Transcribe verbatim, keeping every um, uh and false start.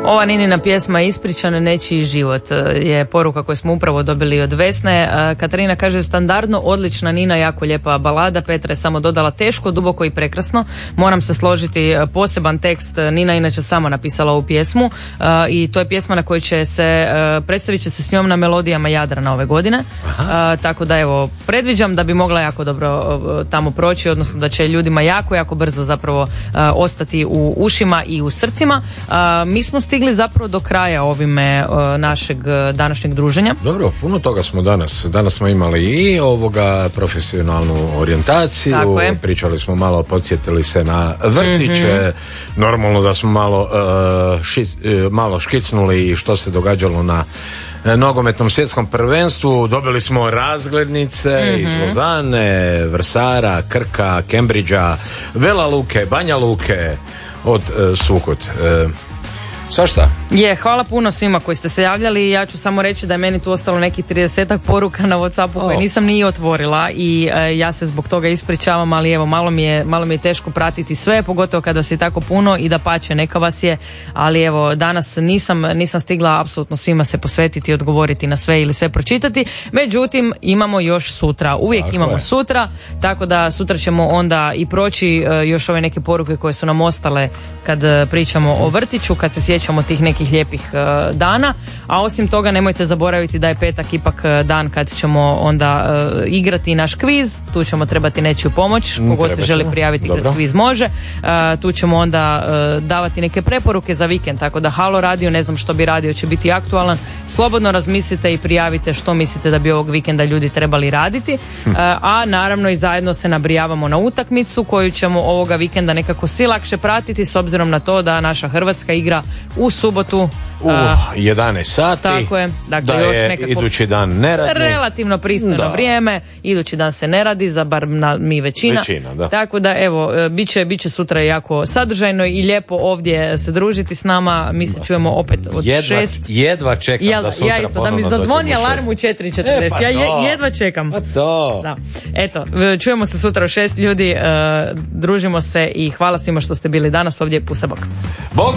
Ova Ninina pjesma Ispričan nečiji život je poruka koju smo upravo dobili od Vesne. Katarina kaže standardno, odlična Nina, jako lijepa balada. Petra je samo dodala teško, duboko i prekrasno. Moram se složiti, poseban tekst. Nina inače sama napisala ovu pjesmu i to je pjesma na kojoj će se, predstavit će se s njom na melodijama Jadrana ove godine. A, tako da evo, predviđam da bi mogla jako dobro tamo proći, odnosno da će ljudima jako, jako brzo zapravo ostati u ušima i u srcima. Mi smo stigli zapravo do kraja ovime našeg današnjeg druženja. Dobro, puno toga smo danas. Danas smo imali i ovoga profesionalnu orijentaciju, pričali smo malo, podsjetili se na vrtiće, mm-hmm. normalno da smo malo, uh, ši, uh, malo škicnuli što se događalo na nogometnom svjetskom prvenstvu. Dobili smo razglednice mm-hmm. iz Lozane, Vrsara, Krka, Cambridgea, Vela Luke, Banja Luke, od uh, Sukot. Uh, Svašta. Je, hvala puno svima koji ste se javljali. Ja ću samo reći da je meni tu ostalo nekih tridesetak poruka na WhatsAppu oh. koje nisam ni otvorila i e, ja se zbog toga ispričavam, ali evo malo mi je, malo mi je teško pratiti sve, pogotovo kada vas je tako puno i da pače neka vas je, ali evo danas nisam, nisam stigla apsolutno svima se posvetiti i odgovoriti na sve ili sve pročitati, međutim imamo još sutra, uvijek tako imamo je. sutra, tako da sutra ćemo onda i proći e, još ove neke poruke koje su nam ostale kad e, pričamo o vrtiću, kad se sjećamo tih nekih lijepih uh, dana, a osim toga nemojte zaboraviti da je petak ipak uh, dan kad ćemo onda uh, igrati naš kviz, tu ćemo trebati nečiju pomoć, kogod se želi prijaviti kroz kviz može, uh, tu ćemo onda uh, davati neke preporuke za vikend, tako da Halo radio, ne znam što bi radio, će biti aktualan, slobodno razmislite i prijavite što mislite da bi ovog vikenda ljudi trebali raditi, uh, a naravno i zajedno se nabrijavamo na utakmicu koju ćemo ovoga vikenda nekako si lakše pratiti s obzirom na to da naša Hrvatska igra u subotu u jedanaest sati. Tako je. Dakle, da još je nekako idući dan neradni. Relativno pristojno da. vrijeme. Idući dan se ne radi, za bar na, mi većina. većina da. Tako da evo, bit će, bit će sutra jako sadržajno i lijepo ovdje se družiti s nama. Mi se čujemo opet od jedva, šest. Jedva čekam Jel, da sutra ja isto, da mi zazvoni alarm u četiri četrdeset. E, pa ja je, jedva čekam. Pa to. Da. Eto, čujemo se sutra u šest ljudi. Uh, družimo se i hvala svima što ste bili danas ovdje. Pusa bok. Bog.